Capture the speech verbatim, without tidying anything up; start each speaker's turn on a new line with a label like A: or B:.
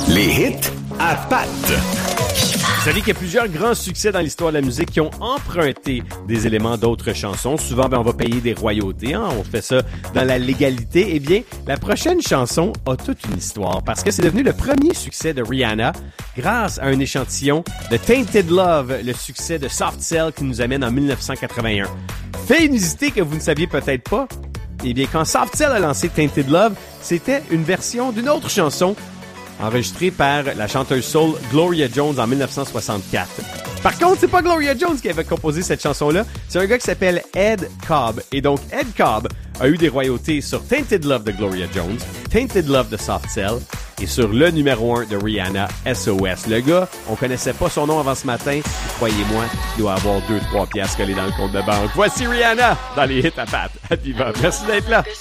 A: Les hits à Pat.
B: Vous savez qu'il y a plusieurs grands succès dans l'histoire de la musique qui ont emprunté des éléments d'autres chansons. Souvent, ben, on va payer des royautés. Hein? On fait ça dans la légalité. Eh bien, la prochaine chanson a toute une histoire parce que c'est devenu le premier succès de Rihanna grâce à un échantillon de Tainted Love, le succès de Soft Cell qui nous amène en dix-neuf cent quatre-vingt-un. Fait inusité que vous ne saviez peut-être pas, eh bien, quand Soft Cell a lancé Tainted Love, c'était une version d'une autre chanson enregistrée par la chanteuse soul Gloria Jones en dix-neuf cent soixante-quatre. Par contre, c'est pas Gloria Jones qui avait composé cette chanson-là, c'est un gars qui s'appelle Ed Cobb. Et donc, Ed Cobb a eu des royautés sur Tainted Love de Gloria Jones, Tainted Love de Soft Cell et sur le numéro un de Rihanna, S O S. Le gars, on connaissait pas son nom avant ce matin. Croyez-moi, il doit avoir deux trois piastres collés dans le compte de banque. Voici Rihanna dans les hits à Pat. À Viva. Merci d'être là.